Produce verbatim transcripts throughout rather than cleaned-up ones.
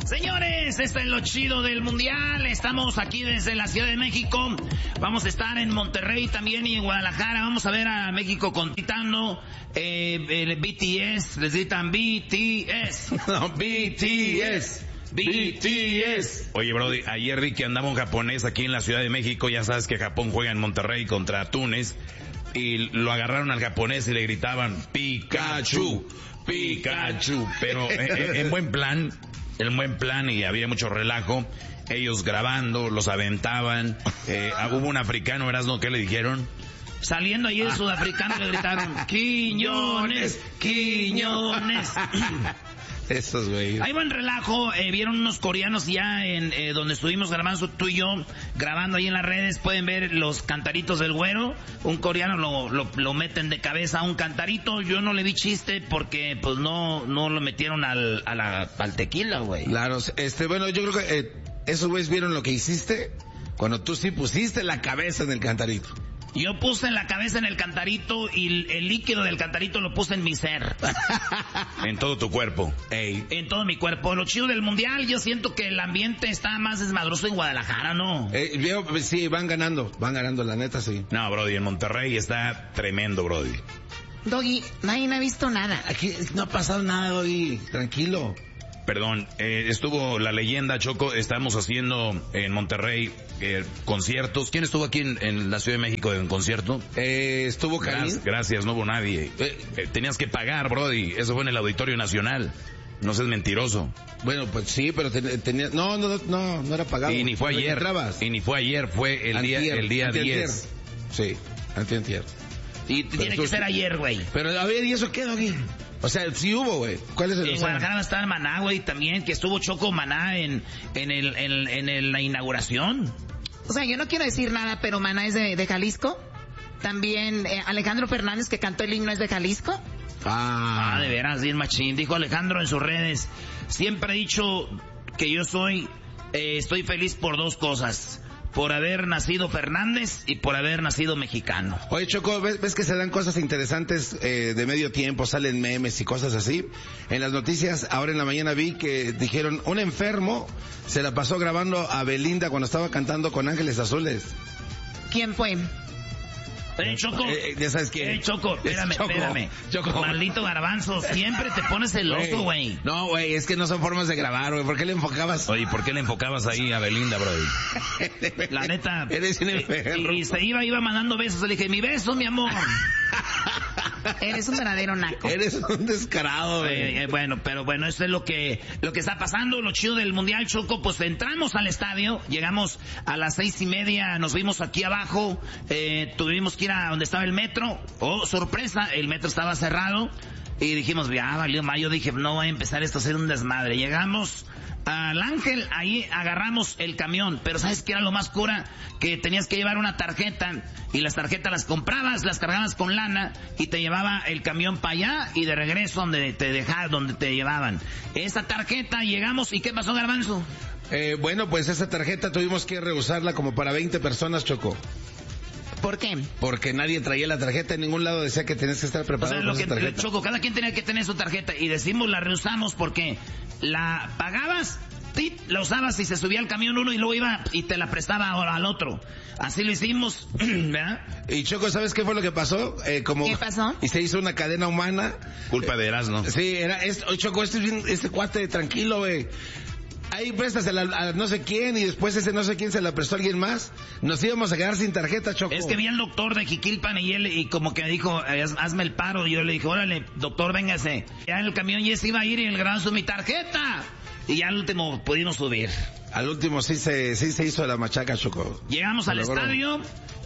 Señores, este es lo chido del mundial. Estamos aquí desde la Ciudad de México. Vamos a estar en Monterrey también y en Guadalajara. Vamos a ver a México contando eh, el B T S. Les gritan B T S. No, B T S. B T S. Oye, Brody, ayer vi que andaba un japonés aquí en la Ciudad de México. Ya sabes que Japón juega en Monterrey contra Túnez. Y lo agarraron al japonés y le gritaban Pikachu, Pikachu. Pero en, en buen plan, en buen plan, y había mucho relajo. Ellos grabando, los aventaban. Eh, hubo un africano, Erasmo, ¿qué le dijeron? Saliendo ahí el sudafricano le gritaron Quiñones, Quiñones. Esos güey. Ahí buen relajo, eh, vieron unos coreanos ya en eh, donde estuvimos grabando tú y yo, grabando ahí en las redes, pueden ver los cantaritos del güero, un coreano lo, lo, lo meten de cabeza a un cantarito, yo no le vi chiste porque pues no, no lo metieron al, a la, al tequila, güey. Claro, este, bueno, yo creo que eh, esos güeyes vieron lo que hiciste cuando tú sí pusiste la cabeza en el cantarito. Yo puse la cabeza en el cantarito y el líquido del cantarito lo puse en mi ser. En todo tu cuerpo. Ey. En todo mi cuerpo. Lo chido del mundial, yo siento que el ambiente está más desmadroso en Guadalajara, ¿no? Eh, yo, sí, van ganando, van ganando, la neta, sí. No, Brody, en Monterrey está tremendo, Brody. Doggy, nadie ha visto nada. Aquí no ha pasado nada, Doggy, tranquilo. Perdón, eh, estuvo la leyenda, Choco, estamos haciendo en Monterrey eh, conciertos. ¿Quién estuvo aquí en, en la Ciudad de México en concierto? Eh, estuvo Karim. Gracias, gracias, no hubo nadie. Eh, eh, tenías que pagar, Brody, eso fue en el Auditorio Nacional. No seas mentiroso. Bueno, pues sí, pero ten, tenía... No, no, no, no era pagado. Y ni fue ayer. Y ni fue ayer, fue el antier, día el día diez. Sí, antier. Y tiene que ser ayer, güey. Pero a ver, ¿y eso qué, Doggy? O sea, sí hubo, güey. ¿Cuál es el En Guadalajara va a estar Maná, güey, también, que estuvo Choco Maná en, en, el, en, en el, la inauguración. O sea, yo no quiero decir nada, pero Maná es de, de Jalisco. También eh, Alejandro Fernández, que cantó el himno, es de Jalisco. Ah, ah de veras, bien machín. Dijo Alejandro en sus redes, siempre he dicho que yo soy, eh, estoy feliz por dos cosas. Por haber nacido Fernández y por haber nacido mexicano. Oye, Choco, ¿ves, ves que se dan cosas interesantes eh, de medio tiempo? Salen memes y cosas así. En las noticias, ahora en la mañana vi que dijeron, un enfermo se la pasó grabando a Belinda cuando estaba cantando con Ángeles Azules. ¿Quién fue? Eh, Choco, eh, ya sabes quién. Eh, Choco, espérame, Choco, espérame. Choco. Maldito garbanzo, siempre te pones celoso, güey. No, güey, es que no son formas de grabar, güey. ¿Por qué le enfocabas? Oye, ¿por qué le enfocabas ahí a Belinda, Brody? La neta. Eres un enfermo. Y, y se iba, iba mandando besos. Le dije, mi beso, mi amor. Eres un verdadero naco. Eres un descarado, güey. Eh, eh, bueno, pero bueno, esto es lo que, lo que está pasando. Lo chido del Mundial, Choco, pues entramos al estadio, llegamos a las seis y media, nos vimos aquí abajo, eh, tuvimos que ir a donde estaba el metro. Oh, sorpresa, el metro estaba cerrado. Y dijimos, ya valió más. Yo dije, no va a empezar esto a ser un desmadre. Llegamos al Ángel, ahí agarramos el camión, pero ¿sabes qué era lo más cura? Que tenías que llevar una tarjeta, y las tarjetas las comprabas, las cargabas con lana, y te llevaba el camión para allá, y de regreso donde te dejaban, donde te llevaban. Esa tarjeta, llegamos, ¿y qué pasó, Garbanzo? Eh, bueno, pues esa tarjeta tuvimos que reusarla como para veinte personas, Choco. ¿Por qué? Porque nadie traía la tarjeta, en ningún lado decía que tenías que estar preparado. O sea, lo con que, esa tarjeta. Choco, cada quien tenía que tener su tarjeta, y decimos la reusamos porque la pagabas, tit, la usabas y se subía al camión uno y luego iba y te la prestaba al otro. Así lo hicimos, ¿verdad? Y Choco, ¿sabes qué fue lo que pasó? Eh, como, ¿Qué pasó? Y se hizo una cadena humana. Culpa de Erasmo. Sí, era, es, oye, Choco, este, es bien, este cuate, tranquilo, güey. Ahí préstasela a no sé quién y después ese no sé quién se la prestó a alguien más. Nos íbamos a quedar sin tarjeta, Choco. Es que vi al doctor de Jiquilpan y él y como que me dijo, hazme el paro. Y yo le dije, órale, doctor, véngase. Ya en el camión ya se iba a ir y el Garbanzo, mi tarjeta. Y ya al último pudimos subir. Al último sí se, sí se hizo la machaca, Choco. Llegamos al estadio,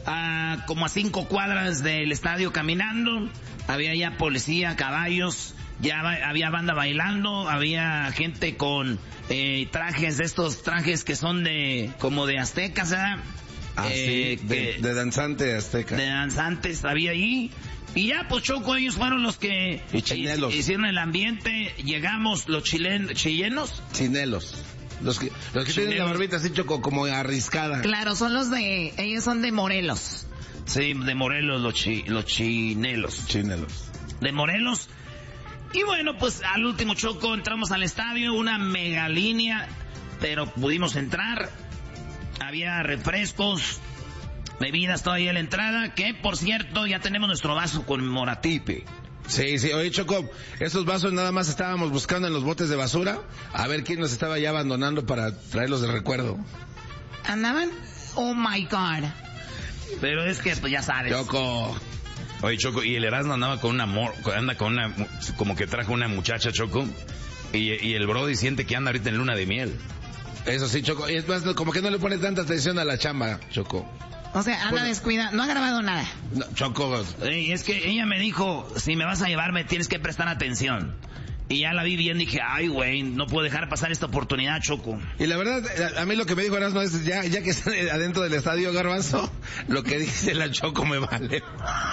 a, como a cinco cuadras del estadio caminando. Había ya policía, caballos. Ya había banda bailando, había gente con eh, trajes, de estos trajes que son de, como de aztecas, ¿verdad? Ah, eh, sí, de, que, de danzante azteca. De danzantes había ahí. Y ya, pues Choco, ellos fueron los que hicieron el ambiente. Llegamos, los chilen, chilenos. Chinelos. Los que, los que tienen la barbita así, Choco, como arriscada. Claro, son los de, ellos son de Morelos. Sí, de Morelos, los, chi, los chinelos. Chinelos. De Morelos. Y bueno, pues al último, Choco, entramos al estadio, una mega línea, pero pudimos entrar. Había refrescos, bebidas todavía en la entrada, que por cierto ya tenemos nuestro vaso conmemorativo. Sí, sí, oye Choco, esos vasos nada más estábamos buscando en los botes de basura, a ver quién nos estaba ya abandonando para traerlos de recuerdo. ¿Andaban? Oh my God. Pero es que, pues ya sabes. Choco. Oye, Choco, y el Erasmo andaba con una, mor, anda con una, como que trajo una muchacha, Choco, y, y el Brody siente que anda ahorita en luna de miel. Eso sí, Choco, y es más, como que no le pone tanta atención a la chamba, Choco. O sea, anda Bueno, descuida, no ha grabado nada. No, Choco. Ey, es que ella me dijo, si me vas a llevar me tienes que prestar atención. Y ya la vi bien, dije, ay güey, no puedo dejar pasar esta oportunidad, Choco. Y la verdad, a, a mí lo que me dijo Erasmo es, ya, ya que está adentro del estadio Garbanzo, lo que dice la Choco me vale.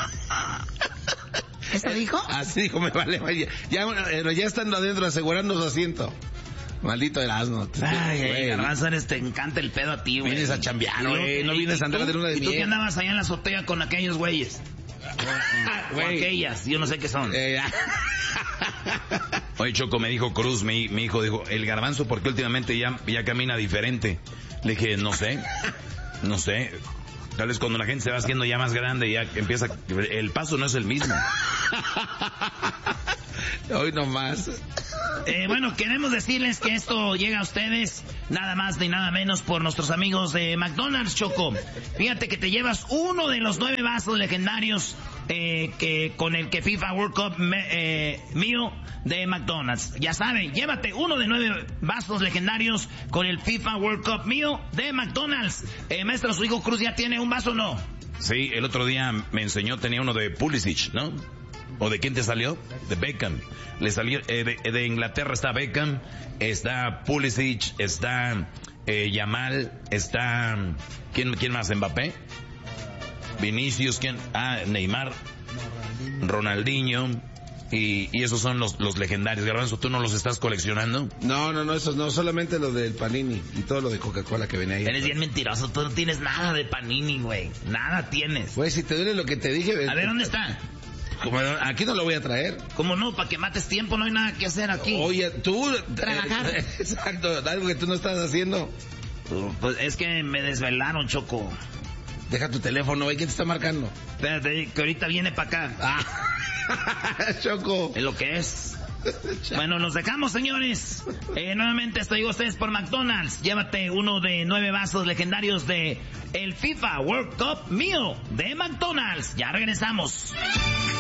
¿Eso dijo? Así dijo, me vale. Ya, ya, ya estando adentro asegurando su asiento. Maldito Erasmo. Ay, güey. ay, Garbanzo, eres, te encanta el pedo a ti, güey. Vienes a chambear, Y luego- güey, no y- vienes y a andar tú- de luna de ¿Y tú miel. que andabas allá en la azotea con aquellos güeyes? O Güey. aquellas, yo no sé qué son. Eh, Oye, Choco, me dijo Cruz, mi, mi hijo, dijo, el Garbanzo, ¿por qué últimamente ya, ya camina diferente? Le dije, no sé, no sé. Tal vez cuando la gente se va haciendo ya más grande, ya empieza, el paso no es el mismo. Hoy nomás. Eh, bueno, queremos decirles que esto llega a ustedes nada más ni nada menos por nuestros amigos de McDonald's, Choco. Fíjate que te llevas uno de los nueve vasos legendarios eh, que con el que FIFA World Cup me, eh, mío de McDonald's. Ya saben, llévate uno de nueve vasos legendarios con el FIFA World Cup mío de McDonald's. Eh, maestro, su hijo Cruz ya tiene un vaso, ¿no? Sí, el otro día me enseñó, tenía uno de Pulisic, ¿no? ¿O de quién te salió? De Beckham. Le salió, eh, de, de Inglaterra está Beckham, está Pulisic, está eh, Yamal, está, ¿quién, quién más? ¿Mbappé? Vinicius, ¿quién? Ah, Neymar, Ronaldinho, y, y esos son los, los legendarios. Garbanzo, ¿tú no los estás coleccionando? No, no, no, esos no, solamente lo del Panini y todo lo de Coca-Cola que venía ahí. Eres bien mentiroso, tú no tienes nada de Panini, güey. Nada tienes. Güey, si te duele lo que te dije... A ver, ¿dónde está? Como, aquí no lo voy a traer. ¿Cómo no? Para que mates tiempo, no hay nada que hacer aquí. Oye, tú... Trabajar. eh, exacto, algo que tú no estás haciendo. Pues es que me desvelaron, Choco. Deja tu teléfono, güey, ¿quién te está marcando? Espérate, que ahorita viene para acá. Ah, Choco. Es lo que es. Bueno, nos dejamos, señores. Eh, nuevamente estoy con ustedes por McDonald's. Llévate uno de nueve vasos legendarios de el FIFA World Cup mío de McDonald's. Ya regresamos.